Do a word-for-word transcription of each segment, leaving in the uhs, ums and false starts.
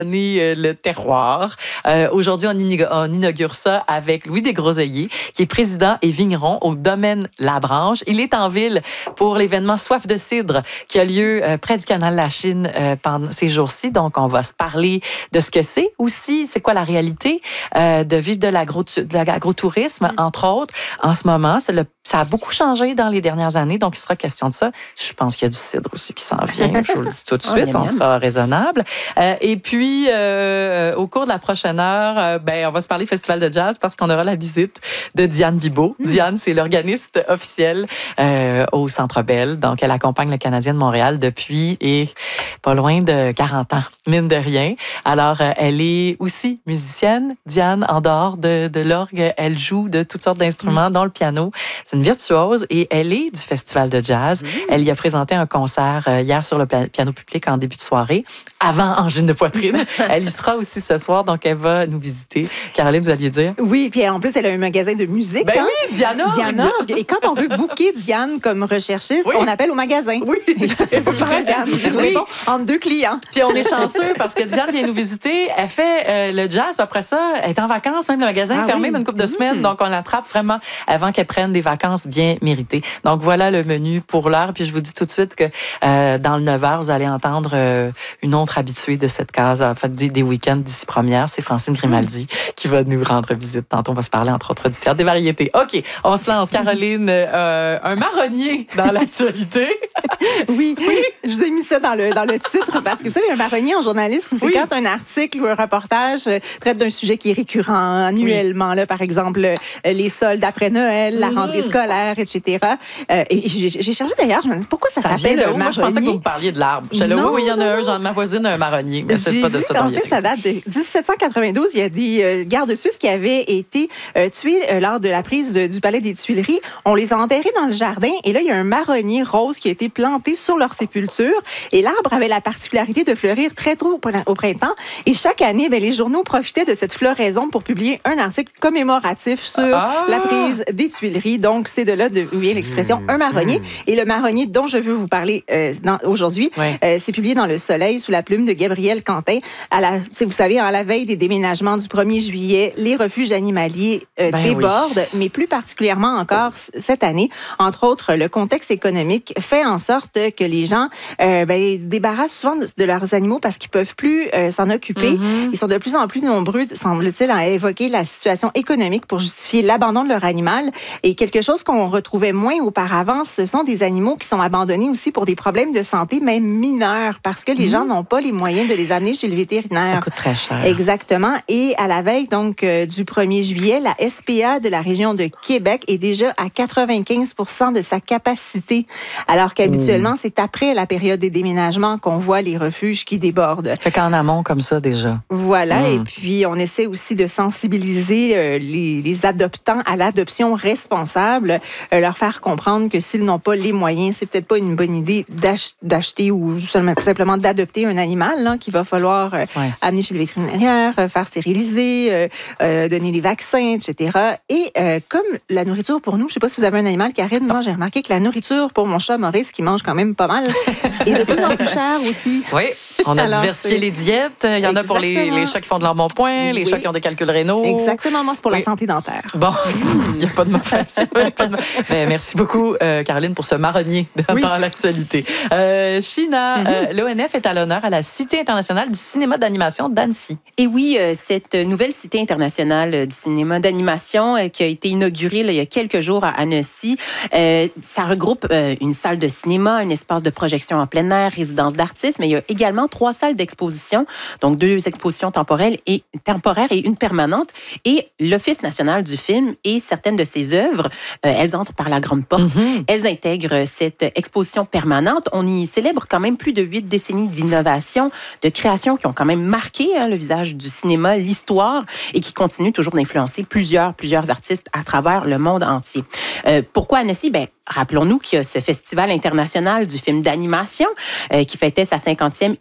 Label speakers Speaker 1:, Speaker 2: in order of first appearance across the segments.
Speaker 1: le terroir. Euh, aujourd'hui, on, inig- on inaugure ça avec Louis Desgroseilliers, qui est président et vigneron au domaine La Branche. Il est en ville pour l'événement Soif de cidre qui a lieu euh, près du canal de la Chine euh, pendant ces jours-ci. Donc, on va se parler de ce que c'est aussi, c'est quoi la réalité euh, de vivre de, l'agro- de l'agrotourisme, mmh. entre autres. En ce moment, c'est le, ça a beaucoup changé dans les dernières années, donc il sera question de ça. Je pense qu'il y a du cidre aussi qui s'en vient, je vous le dis tout de suite, oh, on sera raisonnable. Euh, et puis, Euh, au cours de la prochaine heure, euh, ben, on va se parler Festival de jazz parce qu'on aura la visite de Diane Bibeau. Mmh. Diane, c'est l'organiste officiel euh, au Centre Bell. Donc, elle accompagne le Canadien de Montréal depuis et pas loin de quarante ans, mine de rien. Alors, euh, elle est aussi musicienne. Diane, en dehors de, de l'orgue, elle joue de toutes sortes d'instruments, mmh. dont le piano. C'est une virtuose et elle est du Festival de jazz. Mmh. Elle y a présenté un concert euh, hier sur le piano public en début de soirée, avant Angine de poitrine. Elle y sera aussi ce soir, donc elle va nous visiter. Caroline, vous alliez dire?
Speaker 2: Oui, puis en plus, elle a un magasin de musique.
Speaker 1: Ben
Speaker 2: hein?
Speaker 1: oui, Diane Orgue.
Speaker 2: Diane Orgue. Et quand on veut booker Diane comme recherchiste, oui. on appelle au magasin.
Speaker 1: Oui, c'est vrai,
Speaker 2: Diane. Oui. Bon, entre deux clients.
Speaker 1: Puis on est chanceux parce que Diane vient nous visiter. Elle fait euh, le jazz, puis après ça, elle est en vacances, même le magasin est ah, fermé oui. une couple de semaines. Mmh. Donc, on l'attrape vraiment avant qu'elle prenne des vacances bien méritées. Donc, voilà le menu pour l'heure. Puis je vous dis tout de suite que euh, dans le neuf heures, vous allez entendre euh, une autre habituée de cette case, en fait, des, des week-ends d'ici première. C'est Francine Grimaldi mmh. qui va nous rendre visite. Tantôt, on va se parler, entre autres, du théâtre des variétés. OK, on se lance. Caroline, euh, un marronnier dans l'actualité.
Speaker 2: oui. oui, je vous ai mis ça dans le, dans le titre parce que vous savez, un marronnier en journalisme, c'est oui. quand un article ou un reportage traite d'un sujet qui est récurrent annuellement, oui. là, par exemple, les soldes après Noël, la rentrée mmh. scolaire, et cetera. Euh, et j'ai, j'ai cherché d'ailleurs, je me dis pourquoi ça, ça s'appelle un marronnier? Moi,
Speaker 1: je pensais que vous me parliez de l'arbre. Je là, oui, oui, il y en a un, genre, ma voisine a un marronnier, mais c'est pas de ça dont il est
Speaker 2: ça date de dix-sept cent quatre-vingt-douze. Il y a des euh, gardes suisses qui avaient été euh, tués euh, lors de la prise de, du palais des Tuileries. On les a enterrés dans le jardin et là, il y a un marronnier rose qui a été planté sur leur sépulture. Et l'arbre avait la particularité de fleurir très tôt au printemps. Et chaque année, bien, les journaux profitaient de cette floraison pour publier un article commémoratif sur ah! la prise des Tuileries. Donc, c'est de là d'où vient l'expression mmh. un marronnier. Mmh. Et le marronnier dont je veux vous parler euh, dans, aujourd'hui, ouais. euh, c'est publié dans Le Soleil sous la plume de Gabriel Quentin. À la, vous savez, à la veille des déménagements du premier juillet, les refuges animaliers euh, ben débordent, oui. mais plus particulièrement encore cette année. Entre autres, le contexte économique fait en sorte que les gens euh, ben, débarrassent souvent de, de leurs animaux parce qu'ils ne peuvent plus euh, s'en occuper. Mm-hmm. Ils sont de plus en plus nombreux, semble-t-il, à évoquer la situation économique pour justifier l'abandon de leur animal. Et quelque chose qu'on retrouvait moins auparavant, ce sont des animaux qui sont abandonnés aussi pour des problèmes de santé, même mineurs, parce que les mm-hmm. gens n'ont pas les moyens de les amener chez le vétérinaire.
Speaker 1: Ça coûte très cher.
Speaker 2: Exactement. Et à la veille donc euh, du premier juillet, la S P A de la région de Québec est déjà à quatre-vingt-quinze pour cent de sa capacité, alors qu'habituellement, mmh. c'est après la période des déménagements qu'on voit les refuges qui débordent.
Speaker 1: Fait qu'en amont, comme ça, déjà.
Speaker 2: Voilà. Mmh. Et puis, on essaie aussi de sensibiliser euh, les, les adoptants à l'adoption responsable, euh, leur faire comprendre que s'ils n'ont pas les moyens, c'est peut-être pas une bonne idée d'ach- d'acheter ou seulement, simplement d'adopter un animal là, qu'il va falloir euh, ouais. amener chez le vétérinaire, euh, faire stériliser, euh, euh, donner des vaccins, et cetera. Et euh, comme la nourriture pour nous, je ne sais pas si vous avez un animal, Karine, moi j'ai remarqué que la nourriture pour mon chat Maurice, qui mange quand même pas mal, est de plus en plus chère aussi.
Speaker 1: Oui, on a Alors, diversifié c'est... les diètes. Il y en Exactement. a pour les, les chats qui font de l'embonpoint, les oui. chats qui ont des calculs rénaux.
Speaker 2: Exactement, moi c'est pour oui. la santé dentaire.
Speaker 1: Bon, il n'y a pas de mauvaise. Mais merci beaucoup, euh, Caroline, pour ce marronnier dans oui. l'actualité. Euh, China, mm-hmm. euh, l'O N F est à l'honneur à la Cité internationale du cinéma d'animation d'Annecy.
Speaker 3: Et oui, euh, cette nouvelle Cité internationale du cinéma d'animation euh, qui a été inaugurée là, il y a quelques jours à Annecy, euh, ça regroupe euh, une salle de cinéma, un espace de projection en plein air, résidence d'artistes, mais il y a également trois salles d'exposition, donc deux expositions temporelles et, temporaires et une permanente. Et l'Office national du film et certaines de ses œuvres, euh, elles entrent par la grande porte. Mm-hmm. Elles intègrent cette exposition permanente. On y célèbre quand même plus de huit décennies d'innovation, de création qui ont quand même marqué hein, le visage du cinéma, l'histoire, et qui continuent toujours d'influencer plusieurs, plusieurs artistes à travers le monde entier. Euh, pourquoi Annecy? Ben, rappelons-nous qu'il y a ce Festival international du film d'animation euh, qui fêtait sa cinquantième édition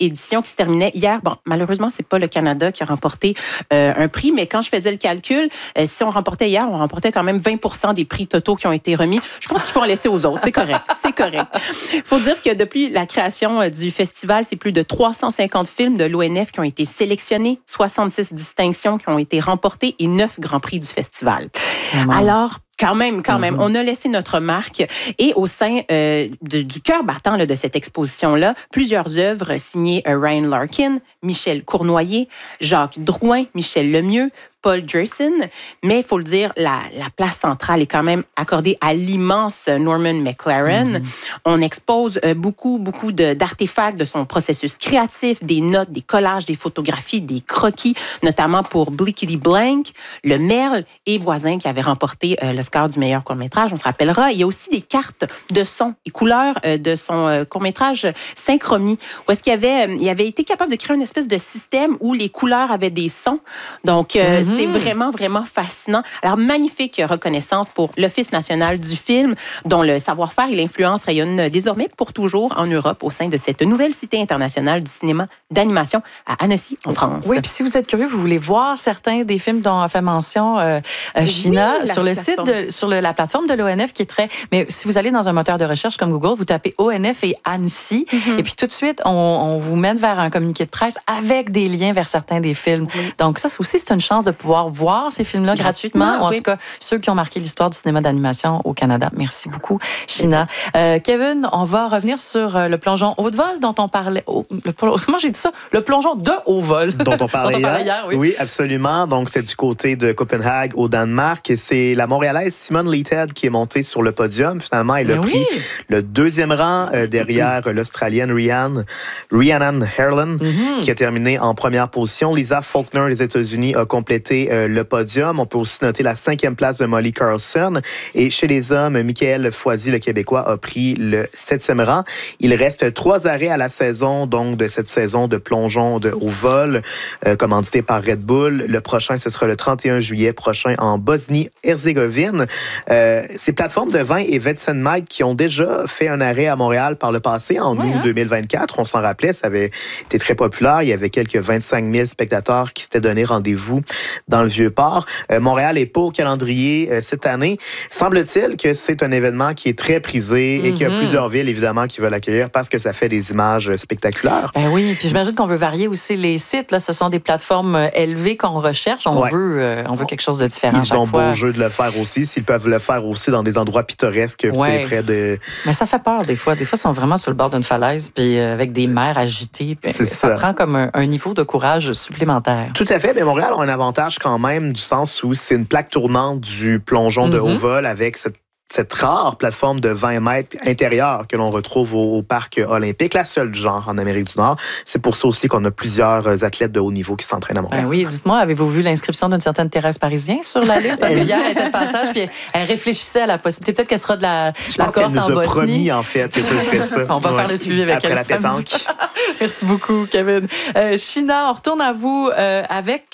Speaker 3: édition qui se terminait hier. Bon, malheureusement, c'est pas le Canada qui a remporté euh, un prix, mais quand je faisais le calcul, euh, si on remportait hier, on remportait quand même vingt pour cent des prix totaux qui ont été remis. Je pense qu'il faut en laisser aux autres. C'est correct. C'est correct. Il faut dire que depuis la création du festival, c'est plus de trois cent cinquante films de l'O N F qui ont été sélectionnés, soixante-six distinctions qui ont été remportées et neuf grands prix du festival. Mmh. Alors, Quand même, quand même. Mm-hmm. On a laissé notre marque. Et au sein euh, de, du cœur battant là, de cette exposition-là, plusieurs œuvres signées euh, Ryan Larkin, Michel Cournoyer, Jacques Drouin, Michel Lemieux, Paul Gerson, mais il faut le dire, la, la place centrale est quand même accordée à l'immense Norman McLaren. Mm-hmm. On expose euh, beaucoup, beaucoup de, d'artefacts de son processus créatif, des notes, des collages, des photographies, des croquis, notamment pour Blickety Blank, Le Merle et Voisin qui avait remporté euh, l'Oscar du meilleur court-métrage, on se rappellera. Il y a aussi des cartes de son et couleurs euh, de son euh, court-métrage Synchromie, où est-ce qu'il avait, euh, il avait été capable de créer une espèce de système où les couleurs avaient des sons. Donc, euh, mm-hmm. c'est vraiment, vraiment fascinant. Alors, magnifique reconnaissance pour l'Office national du film, dont le savoir-faire et l'influence rayonnent désormais pour toujours en Europe au sein de cette nouvelle cité internationale du cinéma d'animation à Annecy, en France.
Speaker 1: Oui, puis si vous êtes curieux, vous voulez voir certains des films dont a fait mention euh, China oui, sur le plateforme. site de, sur le, la plateforme de l'O N F qui est très... Mais si vous allez dans un moteur de recherche comme Google, vous tapez O N F et Annecy, mm-hmm. et puis tout de suite, on, on vous mène vers un communiqué de presse avec des liens vers certains des films. Mm-hmm. Donc ça aussi, c'est une chance de pouvoir voir ces films-là gratuitement, gratuitement ou en oui. tout cas, ceux qui ont marqué l'histoire du cinéma d'animation au Canada. Merci beaucoup, China. Euh, Kevin, on va revenir sur le plongeon haut de vol dont on parlait... Oh, le, comment j'ai dit ça? Le plongeon de haut vol.
Speaker 4: Dont on parlait, dont on parlait
Speaker 1: hier.
Speaker 4: hier oui. oui, absolument. Donc, c'est du côté de Copenhague, au Danemark. Et c'est la Montréalaise Simone Leighted qui est montée sur le podium. Finalement, elle a Mais pris oui. le deuxième rang euh, derrière mm-hmm. l'Australienne Rhiannon, Rhiannon Herland, mm-hmm. qui a terminé en première position. Lisa Faulkner des États-Unis a complété euh, le podium. On peut aussi noter la cinquième place de Molly Carlson. Et chez les hommes, Michael Foisy, le Québécois, a pris le septième rang. Il reste trois arrêts à la saison, donc de cette saison de plongeon de haut vol, euh, commandité par Red Bull. Le prochain, ce sera le trente et un juillet prochain en Bosnie-Herzégovine. Euh, ces plateformes de vin et Vetsenmite qui ont déjà fait un arrêt à Montréal par le passé, en ouais, août hein? deux mille vingt-quatre. On s'en rappelait, ça avait été très populaire. Il y avait quelques vingt-cinq mille spectateurs qui s'étaient donné rendez-vous dans le Vieux-Port. Euh, Montréal n'est pas au calendrier euh, cette année. Semble-t-il que c'est un événement qui est très prisé mm-hmm. et qu'il y a plusieurs villes, évidemment, qui veulent l'accueillir parce que ça fait des images spectaculaires.
Speaker 1: Ben oui, puis j'imagine qu'on veut varier aussi les sites. Là, ce sont des plateformes élevées qu'on recherche. On, ouais. veut, euh, on veut quelque chose de différent.
Speaker 4: Ils ont beau jeu de le faire aussi. S'ils peuvent le faire aussi dans des endroits pittoresques, ouais. près de...
Speaker 1: Mais ça fait peur des fois. Des fois, ils sont vraiment sur le bord d'une falaise puis euh, avec des mers agitées. Ça, ça prend comme un, un niveau de courage supplémentaire.
Speaker 4: Tout à fait. Mais Montréal a un avantage quand même du sens où c'est une plaque tournante du plongeon mm-hmm. de haut vol avec cette cette rare plateforme de vingt mètres intérieure que l'on retrouve au, au parc olympique, la seule du genre en Amérique du Nord. C'est pour ça aussi qu'on a plusieurs athlètes de haut niveau qui s'entraînent à Montréal.
Speaker 1: Ben oui, dites-moi, avez-vous vu l'inscription d'une certaine Thérèse Parisien sur la liste? Parce que hier, elle était de passage, puis elle réfléchissait à la possibilité. Peut-être qu'elle sera de la,
Speaker 4: Je
Speaker 1: la
Speaker 4: pense qu'elle
Speaker 1: cohorte
Speaker 4: nous
Speaker 1: en
Speaker 4: a
Speaker 1: Bosnie.
Speaker 4: promis, en fait, que ce serait ça.
Speaker 1: On va ouais. faire le suivi avec
Speaker 4: Après
Speaker 1: elle
Speaker 4: la pétanque.
Speaker 1: Merci beaucoup, Kevin. Euh, China, on retourne à vous euh, avec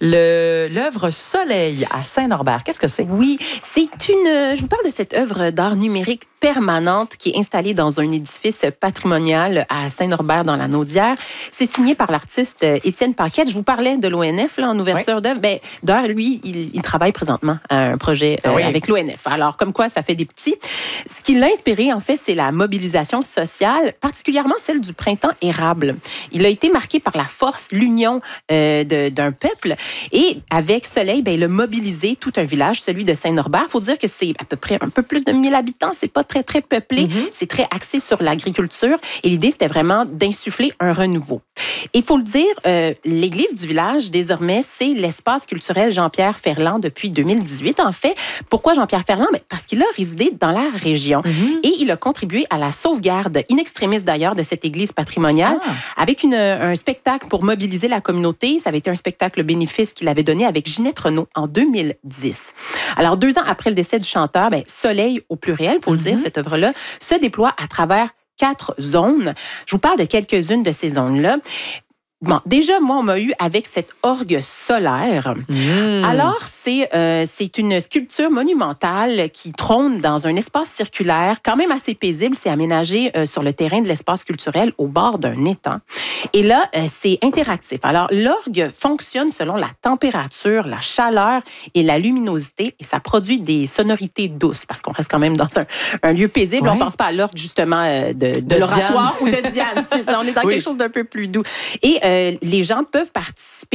Speaker 1: le, l'œuvre Soleil à Saint-Norbert. Qu'est-ce que c'est?
Speaker 3: Oui, c'est une... Je vous parle de cette œuvre d'art numérique permanente qui est installée dans un édifice patrimonial à Saint-Norbert dans la Naudière. C'est signé par l'artiste Étienne Paquette. Je vous parlais de l'O N F là, en ouverture oui. d'œuvre. Ben, d'ailleurs, lui, il, il travaille présentement à un projet euh, oui. avec l'O N F. Alors, comme quoi, ça fait des petits. Ce qui l'a inspiré, en fait, c'est la mobilisation sociale, particulièrement celle du printemps érable. Il a été marqué par la force, l'union euh, de, d'un peuple. Et avec Soleil, ben, il a mobilisé tout un village, celui de Saint-Norbert. Il faut dire que c'est à peu près un peu plus de mille habitants. C'est pas très, très peuplé. Mm-hmm. C'est très axé sur l'agriculture. Et l'idée, c'était vraiment d'insuffler un renouveau. Il faut le dire, euh, l'église du village, désormais, c'est l'espace culturel Jean-Pierre Ferland depuis deux mille dix-huit, en fait. Pourquoi Jean-Pierre Ferland? Mais parce qu'il a résidé dans la région mm-hmm. et il a contribué à la sauvegarde, in extremis d'ailleurs, de cette église patrimoniale, ah. avec une, un spectacle pour mobiliser la communauté. Ça avait été un spectacle bénéfice qu'il avait donné avec Ginette Renault en deux mille dix. Alors, deux ans après le décès du chanteur, ben, Soleil, au pluriel, il faut mm-hmm. le dire, cette œuvre-là, se déploie à travers quatre zones. Je vous parle de quelques-unes de ces zones-là. Bon, déjà, moi, on m'a eu avec cette orgue solaire. Mmh. Alors, c'est euh, c'est une sculpture monumentale qui trône dans un espace circulaire quand même assez paisible. C'est aménagé euh, sur le terrain de l'espace culturel au bord d'un étang. Et là, euh, c'est interactif. Alors, l'orgue fonctionne selon la température, la chaleur et la luminosité et ça produit des sonorités douces parce qu'on reste quand même dans un, un lieu paisible. Ouais. On ne pense pas à l'orgue, justement, euh, de, de, de l'oratoire ou de Diane. C'est ça, on est dans oui. quelque chose d'un peu plus doux. Et Euh, les gens peuvent participer